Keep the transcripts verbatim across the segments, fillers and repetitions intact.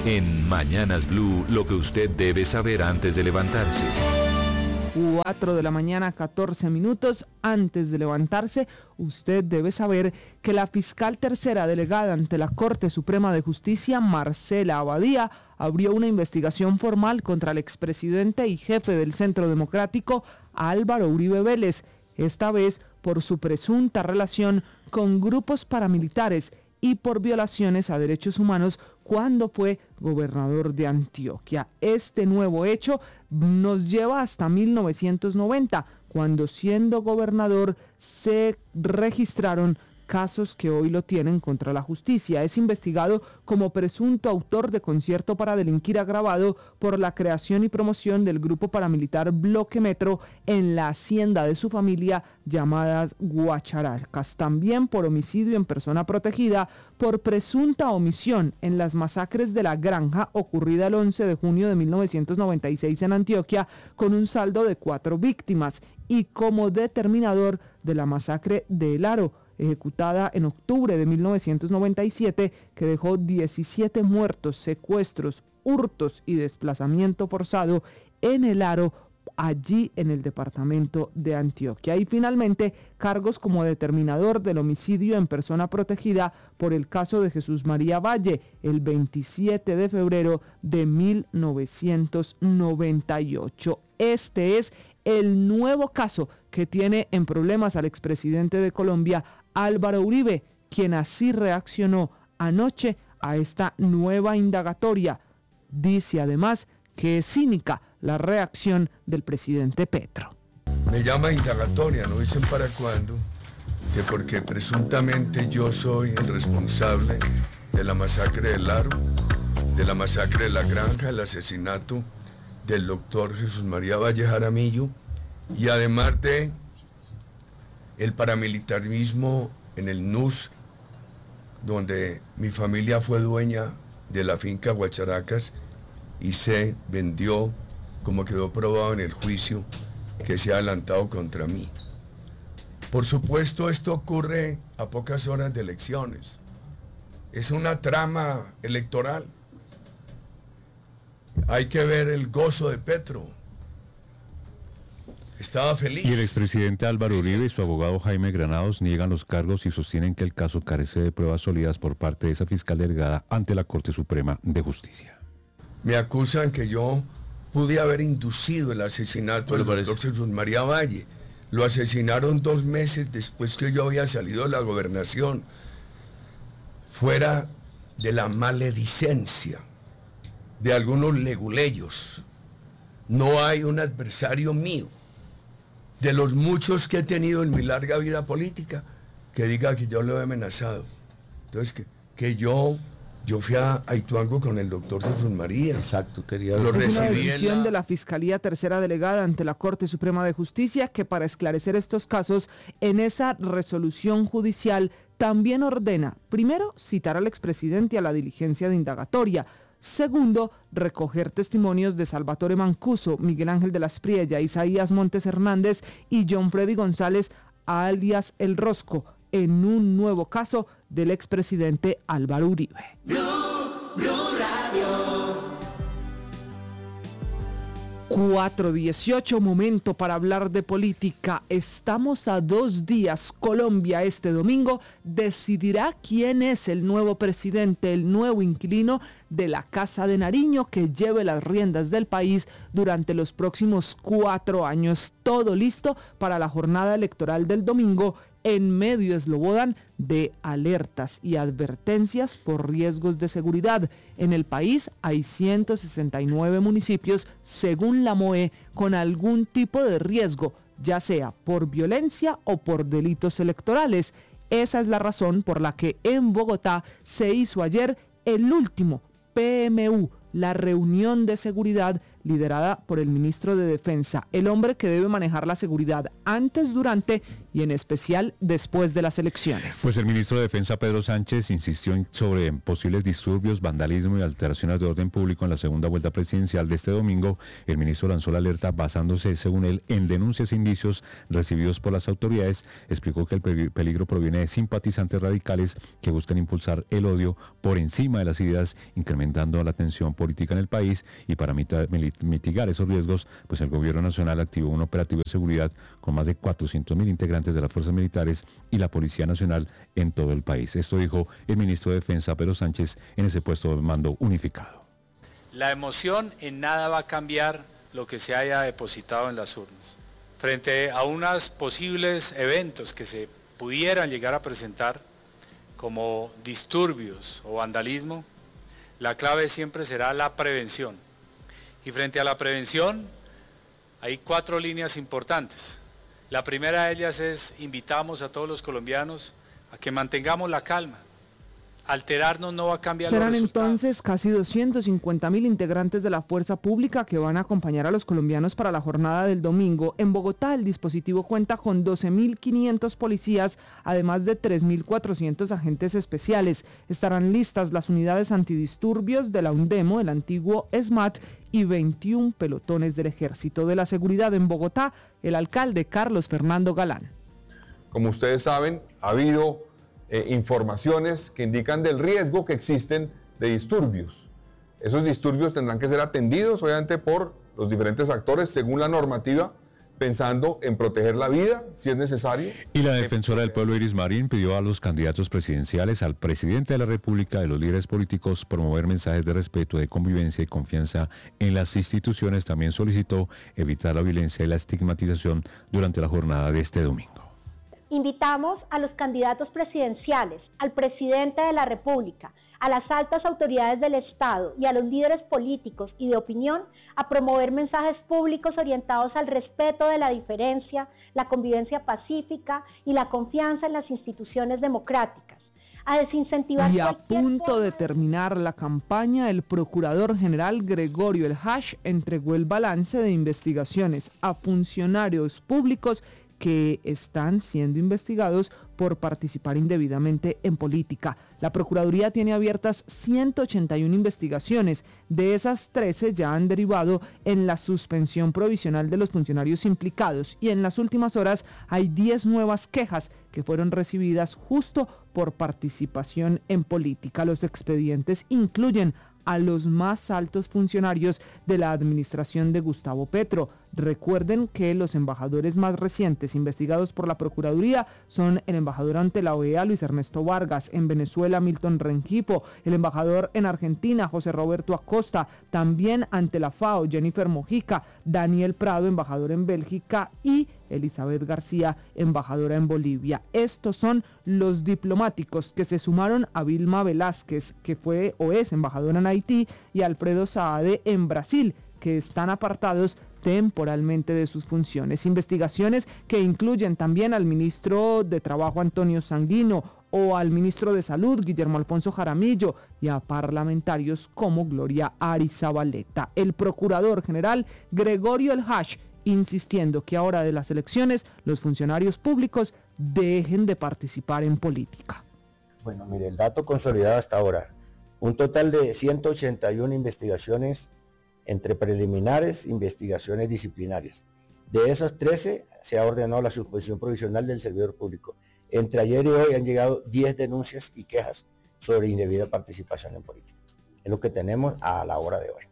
En Mañanas Blue, lo que usted debe saber antes de levantarse. cuatro de la mañana, catorce minutos. Antes de levantarse, usted debe saber que la fiscal tercera delegada ante la Corte Suprema de Justicia, Marcela Abadía, abrió una investigación formal contra el expresidente y jefe del Centro Democrático, Álvaro Uribe Vélez, esta vez por su presunta relación con grupos paramilitares y por violaciones a derechos humanos cuando fue gobernador de Antioquia. Este nuevo hecho nos lleva hasta mil novecientos noventa, cuando siendo gobernador se registraron casos que hoy lo tienen contra la justicia. Es investigado como presunto autor de concierto para delinquir agravado por la creación y promoción del grupo paramilitar Bloque Metro en la hacienda de su familia llamadas Guacharacas. También por homicidio en persona protegida por presunta omisión en las masacres de La Granja ocurrida el once de junio de mil novecientos noventa y seis en Antioquia con un saldo de cuatro víctimas, y como determinador de la masacre de El Aro, ejecutada en octubre de mil novecientos noventa y siete, que dejó diecisiete muertos, secuestros, hurtos y desplazamiento forzado en El Aro, allí en el departamento de Antioquia. Y finalmente, cargos como determinador del homicidio en persona protegida por el caso de Jesús María Valle, el veintisiete de febrero de mil novecientos noventa y ocho. Este es el nuevo caso que tiene en problemas al expresidente de Colombia, Álvaro Uribe, quien así reaccionó anoche a esta nueva indagatoria. Dice además que es cínica la reacción del presidente Petro. Me llama indagatoria, no dicen para cuándo, que porque presuntamente yo soy el responsable de la masacre del Aro, de la masacre de La Granja, el asesinato del doctor Jesús María Valle Jaramillo, y además de el paramilitarismo en el N U S, donde mi familia fue dueña de la finca Guacharacas y se vendió, como quedó probado en el juicio que se ha adelantado contra mí. Por supuesto, esto ocurre a pocas horas de elecciones. Es una trama electoral. Hay que ver el gozo de Petro. Estaba feliz. Y el expresidente Álvaro Uribe y su abogado Jaime Granados niegan los cargos y sostienen que el caso carece de pruebas sólidas por parte de esa fiscal delegada ante la Corte Suprema de Justicia. Me acusan que yo pude haber inducido el asesinato del doctor Jesús María Valle. Lo asesinaron dos meses después que yo había salido de la gobernación. Fuera de la maledicencia de algunos leguleyos. No hay un adversario mío, de los muchos que he tenido en mi larga vida política, que diga que yo lo he amenazado. Entonces, que, que yo, yo fui a, a Ituango con el doctor Jesús María. Exacto, quería... Lo Es una recibí decisión en la... de la Fiscalía Tercera Delegada ante la Corte Suprema de Justicia, que para esclarecer estos casos, en esa resolución judicial también ordena, primero, citar al expresidente a la diligencia de indagatoria. Segundo, recoger testimonios de Salvatore Mancuso, Miguel Ángel de la Espriella, Isaías Montes Hernández y John Freddy González, alias El Rosco, en un nuevo caso del expresidente Álvaro Uribe. Blue, Blue Radio. cuatro dieciocho, momento para hablar de política. Estamos a dos días. Colombia este domingo decidirá quién es el nuevo presidente, el nuevo inquilino de la Casa de Nariño, que lleve las riendas del país durante los próximos cuatro años. Todo listo para la jornada electoral del domingo, en medio, eslobodan, de alertas y advertencias por riesgos de seguridad. En el país hay ciento sesenta y nueve municipios, según la M O E, con algún tipo de riesgo, ya sea por violencia o por delitos electorales. Esa es la razón por la que en Bogotá se hizo ayer el último P M U, la reunión de seguridad liderada por el ministro de Defensa, el hombre que debe manejar la seguridad antes, durante y en especial después de las elecciones. Pues el ministro de Defensa, Pedro Sánchez, insistió en- sobre posibles disturbios, vandalismo y alteraciones de orden público en la segunda vuelta presidencial de este domingo. El ministro lanzó la alerta basándose, según él, en denuncias e indicios recibidos por las autoridades. Explicó que el pe- peligro proviene de simpatizantes radicales que buscan impulsar el odio por encima de las ideas, incrementando la tensión política en el país. Y para mita- mili- mitigar esos riesgos, pues el gobierno nacional activó un operativo de seguridad con más de cuatrocientos mil integrantes de las fuerzas militares y la Policía Nacional en todo el país. Esto dijo el ministro de Defensa, Pedro Sánchez, en ese puesto de mando unificado. La emoción en nada va a cambiar lo que se haya depositado en las urnas. Frente a unos posibles eventos que se pudieran llegar a presentar, como disturbios o vandalismo, la clave siempre será la prevención. Y frente a la prevención, hay cuatro líneas importantes. La primera de ellas es: invitamos a todos los colombianos a que mantengamos la calma. Alterarnos no va a cambiar los Serán resultados. entonces casi doscientos cincuenta mil integrantes de la fuerza pública que van a acompañar a los colombianos para la jornada del domingo. En Bogotá, el dispositivo cuenta con doce mil quinientos policías, además de tres mil cuatrocientos agentes especiales. Estarán listas las unidades antidisturbios de la UNDEMO, el antiguo ESMAD, y veintiún pelotones del Ejército de la Seguridad. En Bogotá, el alcalde Carlos Fernando Galán. Como ustedes saben, ha habido eh, informaciones que indican del riesgo que existen de disturbios. Esos disturbios tendrán que ser atendidos, obviamente, por los diferentes actores según la normativa, pensando en proteger la vida, si es necesario. Y la defensora del pueblo, Iris Marín, pidió a los candidatos presidenciales, al presidente de la República, y a los líderes políticos promover mensajes de respeto, de convivencia y confianza en las instituciones. También solicitó evitar la violencia y la estigmatización durante la jornada de este domingo. Invitamos a los candidatos presidenciales, al presidente de la República, a las altas autoridades del Estado y a los líderes políticos y de opinión a promover mensajes públicos orientados al respeto de la diferencia, la convivencia pacífica y la confianza en las instituciones democráticas, a desincentivar Y a cualquier punto forma de terminar la campaña, el procurador general Gregorio El Hash entregó el balance de investigaciones a funcionarios públicos que están siendo investigados por participar indebidamente en política. La Procuraduría tiene abiertas ciento ochenta y una investigaciones. De esas, trece ya han derivado en la suspensión provisional de los funcionarios implicados, y en las últimas horas hay diez nuevas quejas que fueron recibidas justo por participación en política. Los expedientes incluyen a los más altos funcionarios de la administración de Gustavo Petro. Recuerden que los embajadores más recientes investigados por la Procuraduría son el embajador ante la O E A, Luis Ernesto Vargas; en Venezuela, Milton Rengifo; el embajador en Argentina, José Roberto Acosta; también ante la FAO, Jennifer Mojica; Daniel Prado, embajador en Bélgica; y Elizabeth García, embajadora en Bolivia. Estos son los diplomáticos que se sumaron a Vilma Velázquez, que fue o es embajadora en Haití, y Alfredo Saade en Brasil, que están apartados temporalmente de sus funciones. Investigaciones que incluyen también al ministro de Trabajo, Antonio Sanguino, o al ministro de Salud, Guillermo Alfonso Jaramillo, y a parlamentarios como Gloria Arizabaleta. El procurador general Gregorio El Hash insistiendo que ahora de las elecciones los funcionarios públicos dejen de participar en política. Bueno, mire, el dato consolidado hasta ahora, un total de ciento ochenta y una investigaciones entre preliminares e investigaciones disciplinarias. De esas, trece se ha ordenado la suspensión provisional del servidor público. Entre ayer y hoy han llegado diez denuncias y quejas sobre indebida participación en política. Es lo que tenemos a la hora de hoy.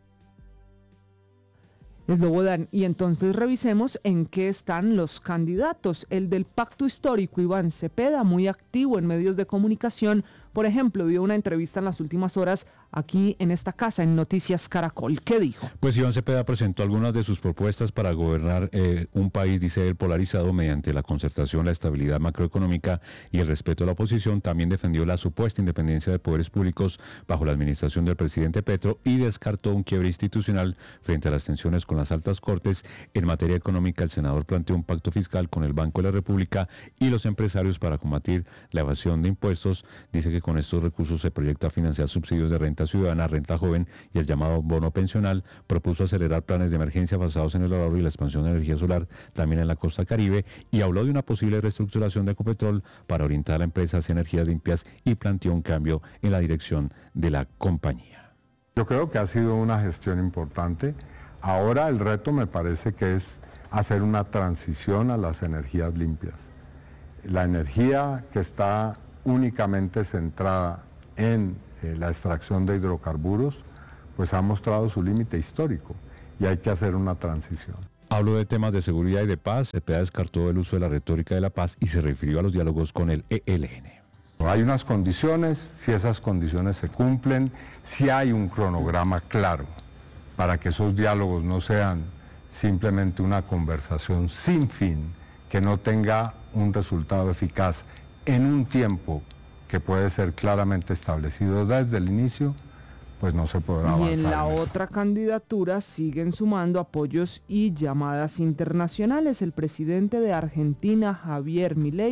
Eslobodan, y entonces revisemos en qué están los candidatos. El del Pacto Histórico, Iván Cepeda, muy activo en medios de comunicación, por ejemplo, dio una entrevista en las últimas horas aquí en esta casa, en Noticias Caracol. ¿Qué dijo? Pues Iván Cepeda presentó algunas de sus propuestas para gobernar eh, un país, dice él, polarizado mediante la concertación, la estabilidad macroeconómica y el respeto a la oposición. También defendió la supuesta independencia de poderes públicos bajo la administración del presidente Petro y descartó un quiebre institucional frente a las tensiones con las altas cortes. En materia económica, el senador planteó un pacto fiscal con el Banco de la República y los empresarios para combatir la evasión de impuestos. Dice que que con estos recursos se proyecta financiar subsidios de renta ciudadana, renta joven y el llamado bono pensional. Propuso acelerar planes de emergencia basados en el ahorro y la expansión de energía solar también en la costa Caribe y habló de una posible reestructuración de Ecopetrol para orientar a la empresa hacia energías limpias y planteó un cambio en la dirección de la compañía. Yo creo que ha sido una gestión importante. Ahora el reto me parece que es hacer una transición a las energías limpias. La energía que está únicamente centrada en eh, la extracción de hidrocarburos, pues ha mostrado su límite histórico y hay que hacer una transición. Habló de temas de seguridad y de paz. Cepeda descartó el uso de la retórica de la paz y se refirió a los diálogos con el E L N. Hay unas condiciones, si esas condiciones se cumplen, si hay un cronograma claro para que esos diálogos no sean simplemente una conversación sin fin, que no tenga un resultado eficaz en un tiempo que puede ser claramente establecido desde el inicio, pues no se podrá avanzar. Y en la en eso. otra candidatura siguen sumando apoyos y llamadas internacionales. El presidente de Argentina, Javier Milei,